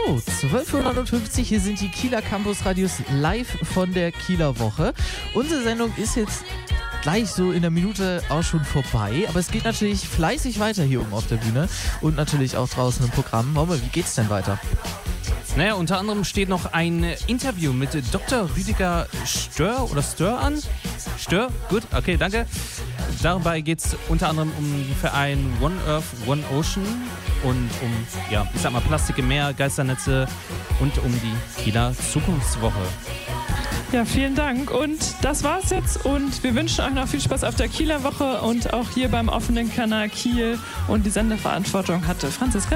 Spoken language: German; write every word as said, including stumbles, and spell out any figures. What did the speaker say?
So, zwölf Uhr neunundfünfzig, hier sind die Kieler Campus Radios live von der Kieler Woche. Unsere Sendung ist jetzt gleich so in der Minute auch schon vorbei, aber es geht natürlich fleißig weiter hier oben auf der Bühne und natürlich auch draußen im Programm. Momme, wie geht's denn weiter? Naja, unter anderem steht noch ein Interview mit Doktor Rüdiger Stör oder Stör an. Stör? Gut, okay, danke. Dabei geht es unter anderem um den Verein One Earth, One Ocean und um, ja, ich sag mal, Plastik im Meer, Geisternetze und um die Kieler Zukunftswoche. Ja, vielen Dank und das war's jetzt und wir wünschen euch noch viel Spaß auf der Kieler Woche und auch hier beim offenen Kanal Kiel und die Sendeverantwortung hatte Franziska